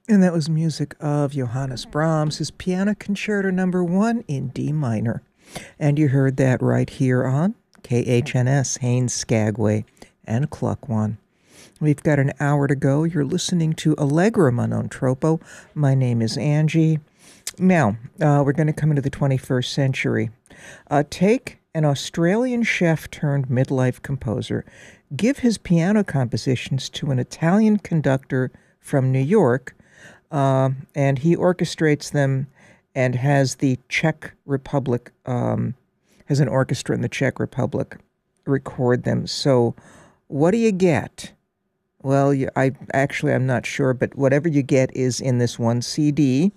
And that was music of Johannes Brahms, his Piano Concerto Number 1 in D minor. And you heard that right here on KHNS, Haines Skagway and Cluckwan. We've got an hour to go. You're listening to Allegrum on Ontropo. My name is Angie. Now, we're going to come into the 21st century. Take an Australian chef turned midlife composer, give his piano compositions to an Italian conductor from New York, and he orchestrates them and has the Czech Republic, has an orchestra in the Czech Republic record them. So, what do you get? Well, I'm not sure, but whatever you get is in this one CD.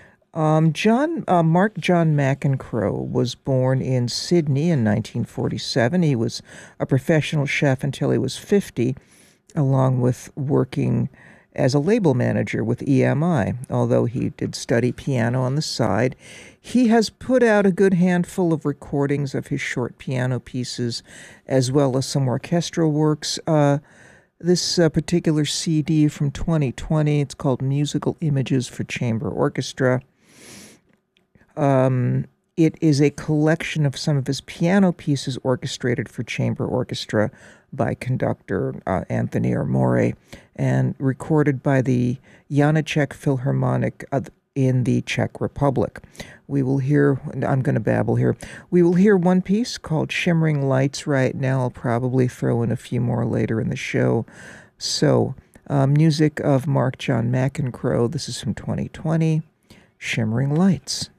Mark John McEncroe was born in Sydney in 1947. He was a professional chef until he was 50, along with working as a label manager with EMI, although he did study piano on the side. He has put out a good handful of recordings of his short piano pieces, as well as some orchestral works. This particular CD from 2020, it's called Musical Images for Chamber Orchestra. It is a collection of some of his piano pieces orchestrated for chamber orchestra by conductor Anthony Armore and recorded by the Janáček Philharmonic in the Czech Republic. We will hear, I'm going to babble here, we will hear one piece called Shimmering Lights right now. I'll probably throw in a few more later in the show. So, music of Mark John McEncroe. This is from 2020, Shimmering Lights.